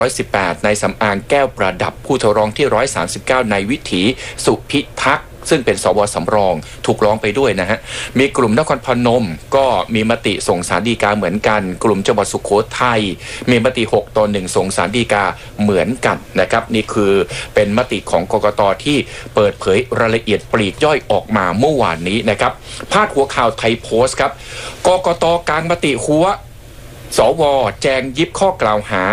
118ในสำอางแก้วประดับผู้ถูกร้องที่139ในวิถีสุพิทักษ์ซึ่งเป็นสวสำรองถูกร้องไปด้วยนะฮะมีกลุ่มนครพนมก็มีมติส่งศาลฎีกาเหมือนกันกลุ่มจังหวัดสุโขทัยมีมติ6-1ส่งศาลฎีกาเหมือนกันนะครับนี่คือเป็นมติของกกต.ที่เปิดเผยรายละเอียดปลีกย่อยออกมาเมื่อวานนี้นะครับพาดหัวข่าวไทยโพสต์ครับกกต.กลางมติหัวสว.แจงยิบข้อกล่าวหา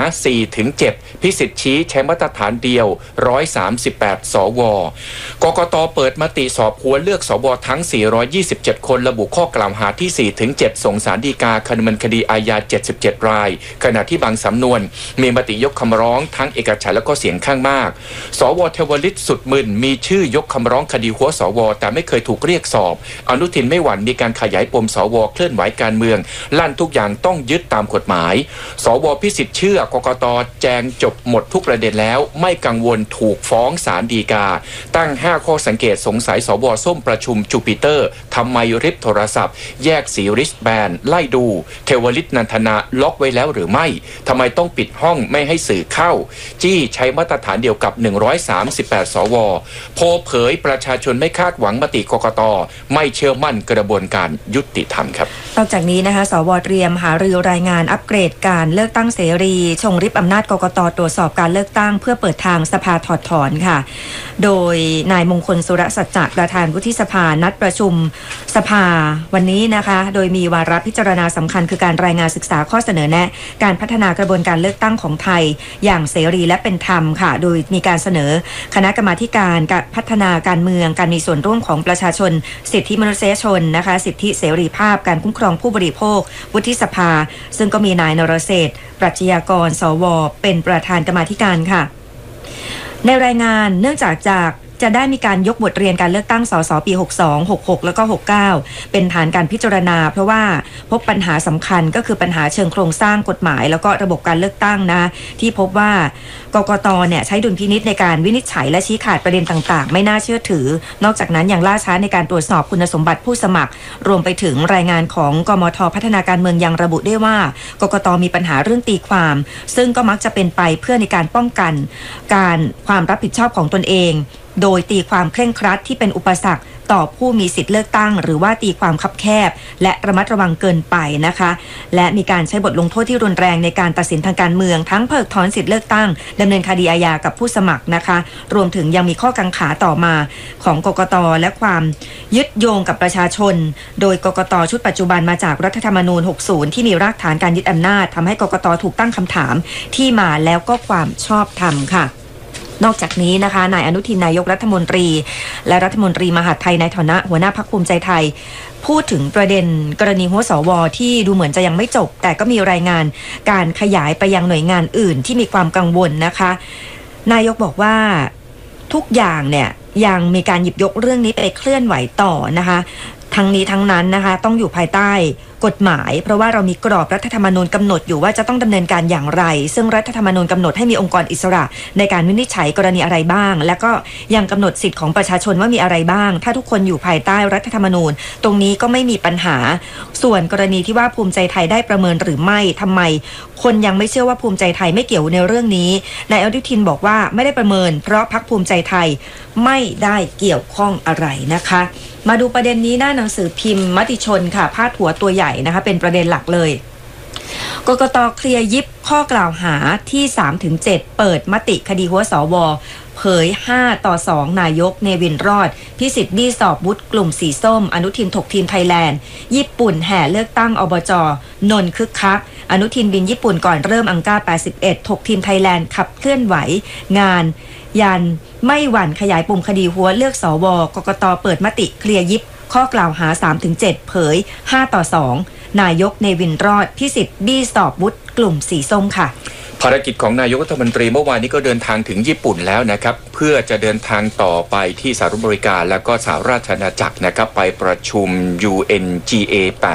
4-7 พิสิทธิ์ชี้ใช้มาตรฐานเดียว138 สว.กกต.เปิดมติสอบหัวเลือกสว.ทั้ง427คนระบุข้อกล่าวหาที่ 4-7 ส่งศาลฎีกาดำเนินคดีอาญา77รายขณะที่บางสำนวนมีมติยกคำร้องทั้งเอกฉันท์และก็เสียงข้างมากสว.เทวฤทธิ์สุดมึนมีชื่อยกคำร้องคดีหัวสว.แต่ไม่เคยถูกเรียกสอบอนุทินไม่หวั่นมีการขยายปมสว.เคลื่อนไหวการเมืองลั่นทุกอย่างต้องยึดตามกฎหมายสว.พิสิทธิ์เชื่อกกต.แจงจบหมดทุกประเด็นแล้วไม่กังวลถูกฟ้องศาลฎีกาตั้ง5ข้อสังเกตสงสัยสว.ส้มประชุมจูปิเตอร์ทำไมริบโทรศัพท์แยกสีริสแบนไล่ดูเทวฤทธิ์นันทนาล็อกไว้แล้วหรือไม่ทำไมต้องปิดห้องไม่ให้สื่อเข้าจี้ใช้มาตรฐานเดียวกับ138 สว.โพเผยประชาชนไม่คาดหวังมติกกต.ไม่เชื่อมั่นกระบวนการยุติธรรมครับนอกจากนี้นะคะสว.เตรียมหารือรายงานอัปเกรดการเลือกตั้งเสรีชงริบอำนาจกกต.ตรวจสอบการเลือกตั้งเพื่อเปิดทางสภาถอดถอนค่ะโดยนายมงคลสุรสัจจะประธานวุฒิสภานัดประชุมสภาวันนี้นะคะโดยมีวาระพิจารณาสำคัญคือการรายงานศึกษาข้อเสนอแนะการพัฒนากระบวนการเลือกตั้งของไทยอย่างเสรีและเป็นธรรมค่ะโดยมีการเสนอคณะกรรมาธิการพัฒนาการเมืองการมีส่วนร่วมของประชาชนสิทธิมนุษยชนนะคะสิทธิเสรีภาพการคุ้มครองผู้บริโภควุฒิสภาซึ่งก็มีนายนรเศรษฐ์ปรัชญากรสว.เป็นประธานกรรมาธิการค่ะในรายงานเนื่องจากจะได้มีการยกบทเรียนการเลือกตั้งสสปี62 66แล้วก็69เป็นฐานการพิจารณาเพราะว่าพบปัญหาสำคัญก็คือปัญหาเชิงโครงสร้างกฎหมายแล้วก็ระบบการเลือกตั้งนะที่พบว่ากกต.เนี่ยใช้ดุลพินิจในการวินิจฉัยและชี้ขาดประเด็นต่างๆไม่น่าเชื่อถือนอกจากนั้นยังล่าช้าในการตรวจสอบคุณสมบัติผู้สมัครรวมไปถึงรายงานของกมท.พัฒนาการเมืองยังระบุได้ว่ากกต.มีปัญหาเรื่องตีความซึ่งก็มักจะเป็นไปเพื่อในการป้องกันการความรับผิดชอบของตนเองโดยตีความเคร่งครัดที่เป็นอุปสรรคต่อผู้มีสิทธิ์เลือกตั้งหรือว่าตีความคับแคบและระมัดระวังเกินไปนะคะและมีการใช้บทลงโทษที่รุนแรงในการตัดสินทางการเมืองทั้งเพิกถอนสิทธิ์เลือกตั้งดำเนินคดีอาญากับผู้สมัครนะคะรวมถึงยังมีข้อกังขาต่อมาของกกต.และความยึดโยงกับประชาชนโดยกกต.ชุดปัจจุบันมาจากรัฐธรรมนูญ60ที่มีรากฐานการยึดอำนาจทำให้กกต.ถูกตั้งคำถามที่มาแล้วก็ความชอบธรรมค่ะนอกจากนี้นะคะนายอนุทินนายกรัฐมนตรีและรัฐมนตรีมหาดไทยในฐานะหัวหน้าพรรคภูมิใจไทยพูดถึงประเด็นกรณีหัวสวที่ดูเหมือนจะยังไม่จบแต่ก็มีรายงานการขยายไปยังหน่วยงานอื่นที่มีความกังวลนะคะนายกบอกว่าทุกอย่างเนี่ยยังมีการหยิบยกเรื่องนี้ไปเคลื่อนไหวต่อนะคะทั้งนี้ทั้งนั้นนะคะต้องอยู่ภายใต้กฎหมายเพราะว่าเรามีกรอบรัฐธรรมนูญกำหนดอยู่ว่าจะต้องดำเนินการอย่างไรซึ่งรัฐธรรมนูญกำหนดให้มีองค์กรอิสระในการวินิจฉัยกรณีอะไรบ้างและก็ยังกำหนดสิทธิของประชาชนว่ามีอะไรบ้างถ้าทุกคนอยู่ภายใต้รัฐธรรมนูญตรงนี้ก็ไม่มีปัญหาส่วนกรณีที่ว่าภูมิใจไทยได้ประเมินหรือไม่ทำไมคนยังไม่เชื่อว่าภูมิใจไทยไม่เกี่ยวในเรื่องนี้นายอนุทินบอกว่าไม่ได้ประเมินเพราะพรรคภูมิใจไทยไม่ได้เกี่ยวข้องอะไรนะคะมาดูประเด็นนี้หน้าหนังสือพิมพ์มติชนค่ะพาดหัวตัวใหญ่นะคะเป็นประเด็นหลักเลยกกต.เคลียร์ยิบข้อกล่าวหาที่ 3-7 เปิดมติคดีหัวสว.เผย5-2นายกเนวินรอดพิสิทธิ์บี้สอบวุฒิกลุ่มสีส้มอนุทินถกทีมไทยแลนด์ญี่ปุ่นแห่เลือกตั้งอบจ.นนท์คึกคักอนุทินบินญี่ปุ่นก่อนเริ่มอังกา81ถกทีมไทยแลนด์ขับเคลื่อนไหวงานยันไม่หวั่นขยายปุ่มคดีหัวเลือกสว.กกต.เปิดมติเคลียร์ยิบข้อกล่าวหา 3-7 เผย5-2นายกเนวินรอดพิสิทธิ์บี้สอบวุฒิกลุ่มสีส้มค่ะภารกิจของนายกรัฐมนตรีเมื่อวานนี้ก็เดินทางถึงญี่ปุ่นแล้วนะครับเพื่อจะเดินทางต่อไปที่สหรัฐอเมริกาและก็สหราชอาณาจักรนะครับไปประชุม UNGA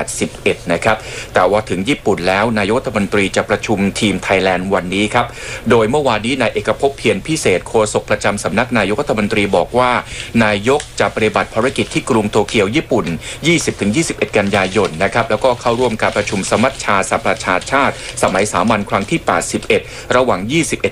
81นะครับแต่ว่าถึงญี่ปุ่นแล้วนายกรัฐมนตรีจะประชุมทีมไทยแลนด์วันนี้ครับโดยเมื่อวานนี้นายเอกภพเพียรพิเศษโฆษกประจำสำนักนายกรัฐมนตรีบอกว่านายกจะปฏิบัติภารกิจที่กรุงโตเกียวญี่ปุ่น 20-21 กันยายนนะครับแล้วก็เข้าร่วมการประชุมสมัชชาสหประชาชาติสมัยสามัญครั้งที่81 21ระหว่าง21